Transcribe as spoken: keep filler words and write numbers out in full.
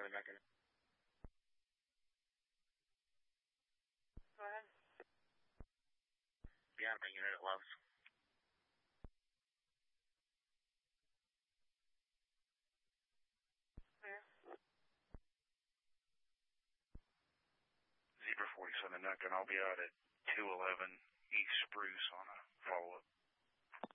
forty-seven, not gonna. Go ahead. Yeah, I'm bringing it at Lowe's. Where? Zebra forty-seven, not gonna. I'll be out at two eleven East Spruce on a follow-up.